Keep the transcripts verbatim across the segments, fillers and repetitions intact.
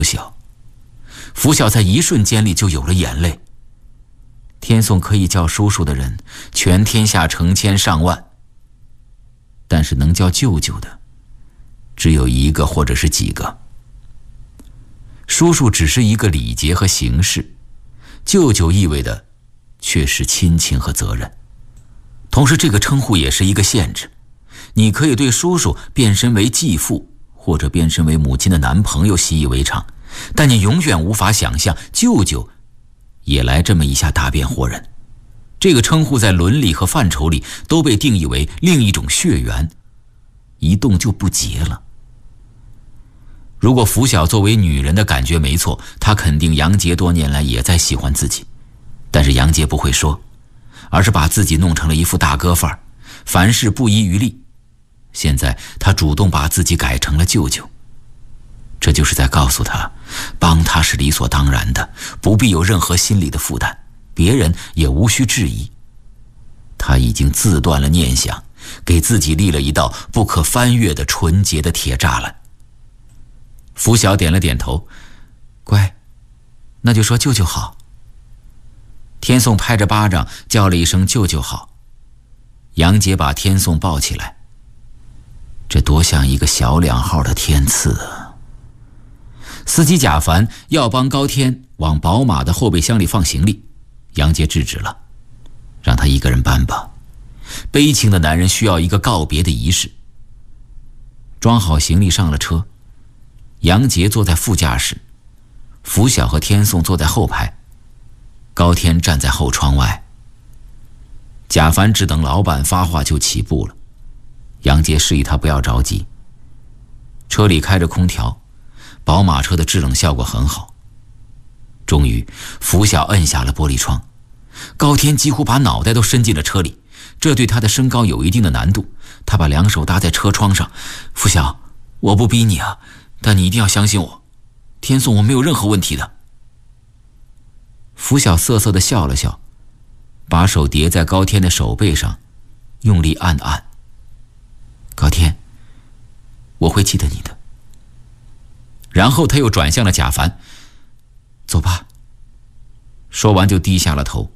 晓。拂晓在一瞬间里就有了眼泪。天颂可以叫叔叔的人，全天下成千上万，但是能叫舅舅的，只有一个或者是几个。叔叔只是一个礼节和形式，舅舅意味的却是亲情和责任。同时这个称呼也是一个限制，你可以对叔叔变身为继父或者变身为母亲的男朋友习以为常，但你永远无法想象舅舅也来这么一下大变活人。这个称呼在伦理和范畴里都被定义为另一种血缘，一动就不结了。如果拂晓作为女人的感觉没错，她肯定杨杰多年来也在喜欢自己，但是杨杰不会说，而是把自己弄成了一副大哥范儿，凡事不遗余力。现在他主动把自己改成了舅舅，这就是在告诉他，帮他是理所当然的，不必有任何心理的负担，别人也无需质疑。他已经自断了念想，给自己立了一道不可翻越的纯洁的铁栅栏。拂晓点了点头，乖，那就说舅舅好。天颂拍着巴掌叫了一声舅舅好。杨杰把天颂抱起来，这多像一个小两号的天赐啊！司机贾凡要帮高天往宝马的后备箱里放行李，杨杰制止了，让他一个人搬吧。悲情的男人需要一个告别的仪式。装好行李上了车，杨杰坐在副驾驶，拂晓和天颂坐在后排，高天站在后窗外。贾凡只等老板发话就起步了，杨杰示意他不要着急。车里开着空调，宝马车的制冷效果很好。终于拂晓摁下了玻璃窗，高天几乎把脑袋都伸进了车里，这对他的身高有一定的难度。他把两手搭在车窗上，拂晓，我不逼你啊，但你一定要相信我，天颂我没有任何问题的。拂晓瑟瑟地笑了笑，把手叠在高天的手背上，用力按按。高天，我会记得你的。然后他又转向了贾凡，走吧。说完就低下了头。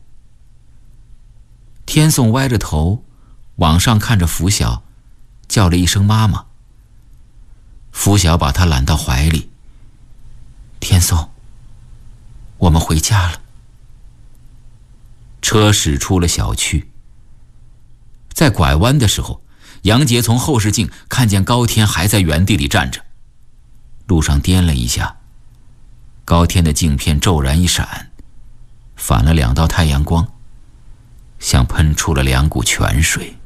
天颂歪着头往上看着拂晓，叫了一声妈妈。拂晓把他揽到怀里，天颂，我们回家了。车驶出了小区，在拐弯的时候，杨杰从后视镜看见高天还在原地里站着。路上颠了一下，高天的镜片骤然一闪，反了两道太阳光，像喷出了两股泉水。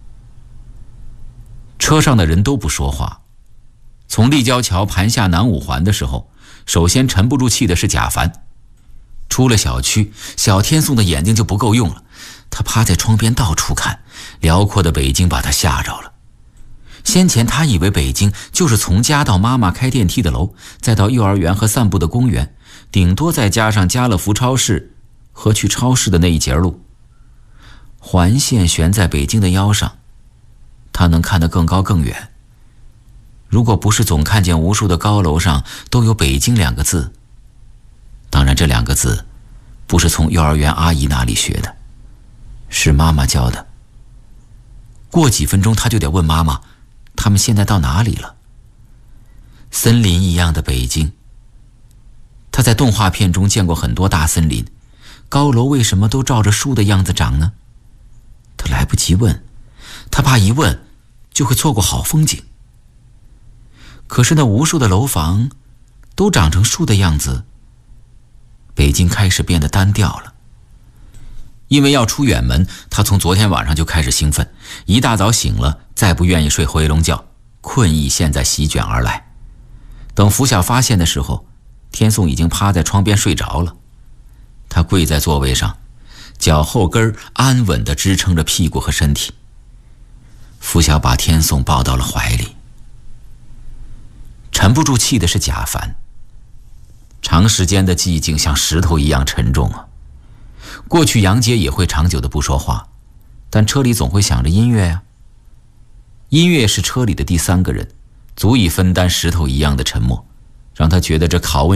车上的人都不说话。从立交桥盘下南五环的时候，首先沉不住气的是贾凡。出了小区，小天颂的眼睛就不够用了，他趴在窗边到处看，辽阔的北京把他吓着了。先前他以为北京就是从家到妈妈开电梯的楼，再到幼儿园和散步的公园，顶多再加上家乐福超市和去超市的那一截路。环线悬在北京的腰上，他能看得更高更远。如果不是总看见无数的高楼上都有北京两个字，当然这两个字不是从幼儿园阿姨那里学的，是妈妈教的。过几分钟他就得问妈妈，他们现在到哪里了？森林一样的北京，他在动画片中见过很多大森林，高楼为什么都照着树的样子长呢？他来不及问，他怕一问就会错过好风景。可是那无数的楼房都长成树的样子，北京开始变得单调了。因为要出远门，他从昨天晚上就开始兴奋，一大早醒了，再不愿意睡回笼觉，困意现在席卷而来。等拂晓发现的时候，天颂已经趴在窗边睡着了。他跪在座位上，脚后跟安稳地支撑着屁股和身体。拂晓把天颂抱到了怀里。沉不住气的是贾凡，长时间的寂静像石头一样沉重啊。过去杨杰也会长久的不说话，但车里总会响着音乐呀、啊。音乐是车里的第三个人，足以分担石头一样的沉默， 让他觉得这拷问